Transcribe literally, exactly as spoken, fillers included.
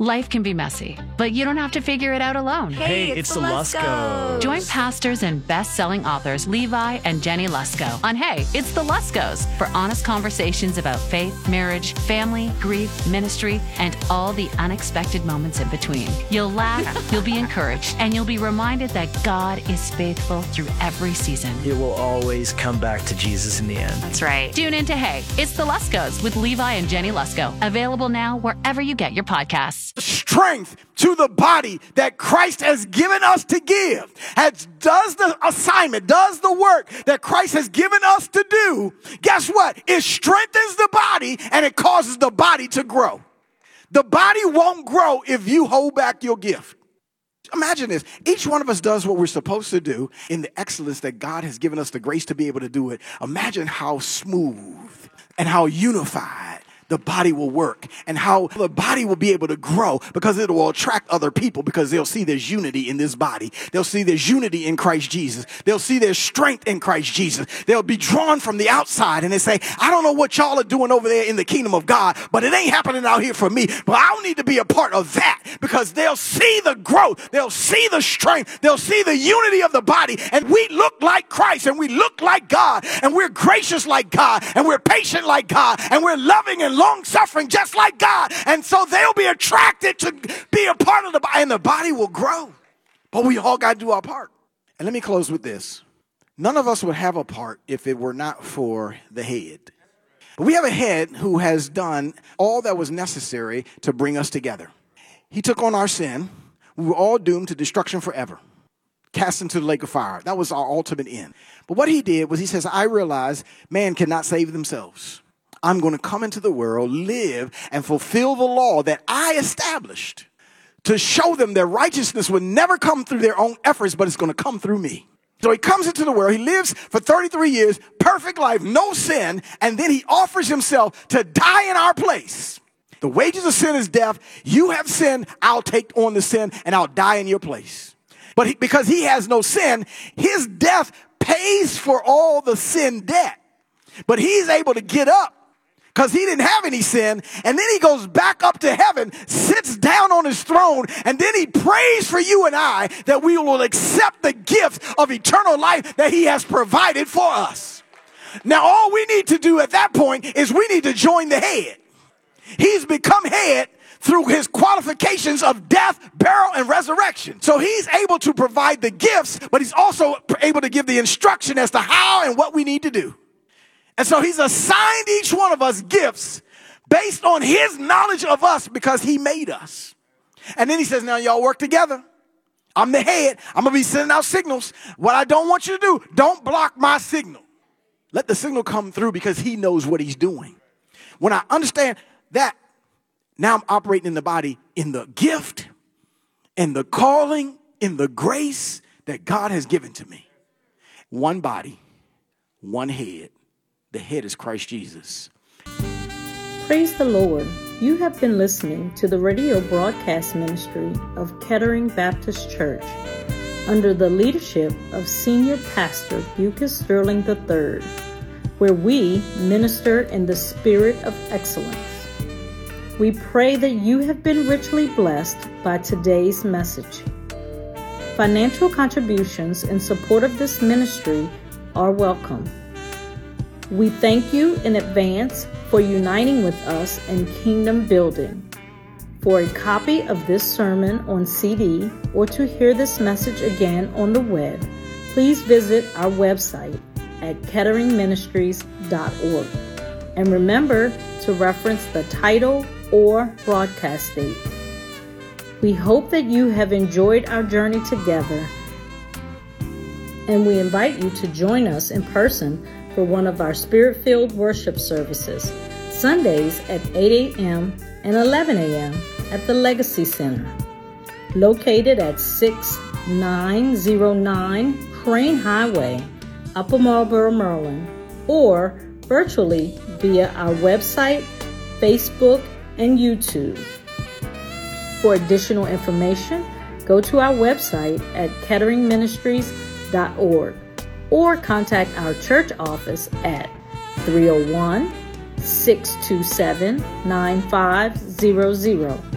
Life can be messy, but you don't have to figure it out alone. Hey, it's, it's the Luskos. Join pastors and best-selling authors Levi and Jenny Lusko on Hey, It's the Luskos for honest conversations about faith, marriage, family, grief, ministry, and all the unexpected moments in between. You'll laugh, you'll be encouraged, and you'll be reminded that God is faithful through every season. It will always come back to Jesus in the end. That's right. Tune in to Hey, It's the Luskos with Levi and Jenny Lusko. Available now wherever you get your podcasts. Strength to the body that Christ has given us to give, has does the assignment, does the work that Christ has given us to do. Guess what? It strengthens the body and it causes the body to grow. The body won't grow if you hold back your gift. Imagine this. Each one of us does what we're supposed to do in the excellence that God has given us the grace to be able to do it. Imagine how smooth and how unified the body will work, and how the body will be able to grow, because it will attract other people, because they'll see there's unity in this body. They'll see there's unity in Christ Jesus. They'll see there's strength in Christ Jesus. They'll be drawn from the outside and they say, I don't know what y'all are doing over there in the kingdom of God, but it ain't happening out here for me. But I don't need to be a part of that, because they'll see the growth. They'll see the strength. They'll see the unity of the body. And we look like Christ, and we look like God, and we're gracious like God, and we're patient like God, and we're loving and long suffering just like God. And so they'll be attracted to be a part of the body, and the body will grow. But we all got to do our part. And let me close with this. None of us would have a part if it were not for the head. But we have a head who has done all that was necessary to bring us together. He took on our sin. We were all doomed to destruction forever, cast into the lake of fire. That was our ultimate end. But what he did was he says, I realize man cannot save themselves. I'm going to come into the world, live, and fulfill the law that I established to show them their righteousness would never come through their own efforts, but it's going to come through me. So he comes into the world. He lives for thirty-three years, perfect life, no sin, and then he offers himself to die in our place. The wages of sin is death. You have sinned. I'll take on the sin, and I'll die in your place. But he, because he has no sin, his death pays for all the sin debt. But he's able to get up, because he didn't have any sin, and then he goes back up to heaven, sits down on his throne, and then he prays for you and I that we will accept the gift of eternal life that he has provided for us. Now, all we need to do at that point is we need to join the head. He's become head through his qualifications of death, burial, and resurrection. So he's able to provide the gifts, but he's also able to give the instruction as to how and what we need to do. And so he's assigned each one of us gifts based on his knowledge of us, because he made us. And then he says, now y'all work together. I'm the head. I'm going to be sending out signals. What I don't want you to do, don't block my signal. Let the signal come through, because he knows what he's doing. When I understand that, now I'm operating in the body in the gift, in the calling, in the grace that God has given to me. One body, one head. The head is Christ Jesus. Praise the Lord. You have been listening to the radio broadcast ministry of Kettering Baptist Church under the leadership of Senior Pastor Bucas Sterling the third, where we minister in the spirit of excellence. We pray that you have been richly blessed by today's message. Financial contributions in support of this ministry are welcome. We thank you in advance for uniting with us in kingdom building. For a copy of this sermon on C D or to hear this message again on the web, please visit our website at kettering ministries dot org. And remember to reference the title or broadcast date. We hope that you have enjoyed our journey together, and we invite you to join us in person for one of our Spirit-filled worship services, Sundays at eight a.m. and eleven a.m. at the Legacy Center, located at six nine zero nine Crane Highway, Upper Marlboro, Maryland, or virtually via our website, Facebook, and YouTube. For additional information, go to our website at kettering ministries dot org. or contact our church office at three oh one, six two seven, nine five zero zero.